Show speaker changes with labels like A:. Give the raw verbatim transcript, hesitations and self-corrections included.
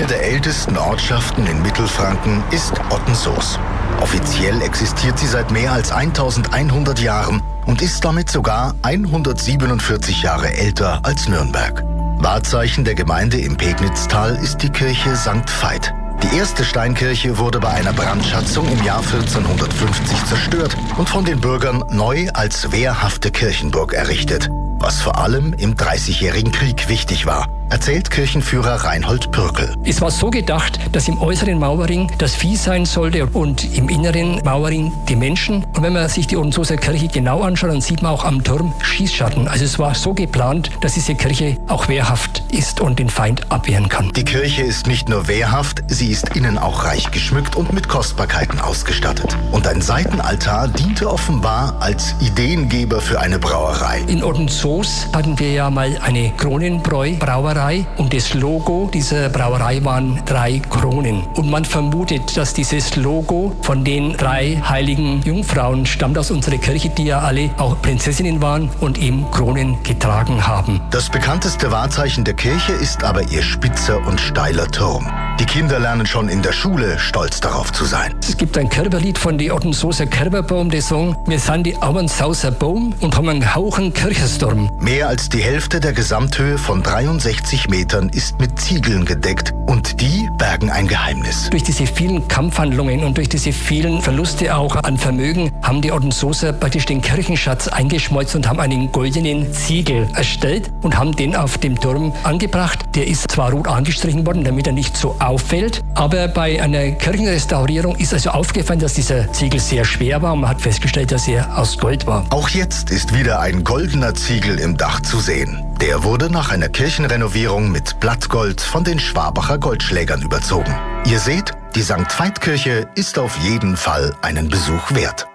A: der ältesten Ortschaften in Mittelfranken ist Ottensoos. Offiziell existiert sie seit mehr als eintausendeinhundert Jahren und ist damit sogar hundertsiebenundvierzig Jahre älter als Nürnberg. Wahrzeichen der Gemeinde im Pegnitztal ist die Kirche Sankt Veit. Die erste Steinkirche wurde bei einer Brandschatzung im Jahr vierzehnhundertfünfzig zerstört und von den Bürgern neu als wehrhafte Kirchenburg errichtet, was vor allem im Dreißigjährigen Krieg wichtig war, erzählt Kirchenführer Reinhold Pürkel.
B: Es war so gedacht, dass im äußeren Mauerring das Vieh sein sollte und im inneren Mauerring die Menschen. Und wenn man sich die Ottensoßer Kirche genau anschaut, dann sieht man auch am Turm Schießschatten. Also es war so geplant, dass diese Kirche auch wehrhaft ist und den Feind abwehren kann.
A: Die Kirche ist nicht nur wehrhaft, sie ist innen auch reich geschmückt und mit Kostbarkeiten ausgestattet. Und ein Seitenaltar diente offenbar als Ideengeber für eine Brauerei.
B: In Ottensoos hatten wir ja mal eine Kronenbräu-Brauerei. Und das Logo dieser Brauerei waren drei Kronen. Und man vermutet, dass dieses Logo von den drei heiligen Jungfrauen stammt aus unserer Kirche, die ja alle auch Prinzessinnen waren und eben Kronen getragen haben.
A: Das bekannteste Wahrzeichen der Kirche ist aber ihr spitzer und steiler Turm. Die Kinder lernen schon in der Schule, stolz darauf zu sein.
B: Es gibt ein Körperlied von die Ottensoßer Körperbaum, der Song: Wir sind die Auensauser Baum und haben einen Hauchen Kirchensturm.
A: Mehr als die Hälfte der Gesamthöhe von dreiundsechzig Metern ist mit Ziegeln gedeckt und die bergen ein Geheimnis.
B: Durch diese vielen Kampfhandlungen und durch diese vielen Verluste auch an Vermögen haben die Ottensoßer praktisch den Kirchenschatz eingeschmolzen und haben einen goldenen Ziegel erstellt und haben den auf dem Turm angebracht. Der ist zwar rot angestrichen worden, damit er nicht so auffällt, aber bei einer Kirchenrestaurierung ist also aufgefallen, dass dieser Ziegel sehr schwer war und man hat festgestellt, dass er aus Gold war.
A: Auch jetzt ist wieder ein goldener Ziegel im Dach zu sehen. Der wurde nach einer Kirchenrenovierung mit Blattgold von den Schwabacher Goldschlägern überzogen. Ihr seht, die Sankt Veit Kirche ist auf jeden Fall einen Besuch wert.